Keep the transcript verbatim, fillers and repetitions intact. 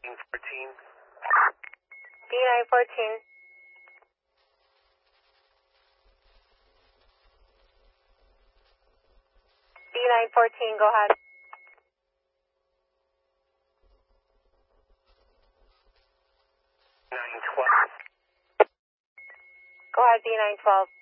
fourteen. D nine fourteen. D nine fourteen, go ahead. nine twelve. Go ahead, D nine twelve.